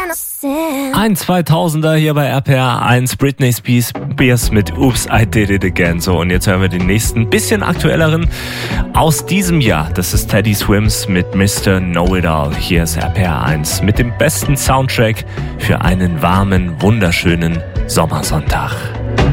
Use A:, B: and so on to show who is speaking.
A: Ein 2000er hier bei RPR 1, Britney Spears mit Oops, I Did It Again. So, und jetzt hören wir den nächsten, bisschen aktuelleren aus diesem Jahr. Das ist Teddy Swims mit Mr. Know-It-All. Hier ist RPR 1 mit dem besten Soundtrack für einen warmen, wunderschönen Sommersonntag.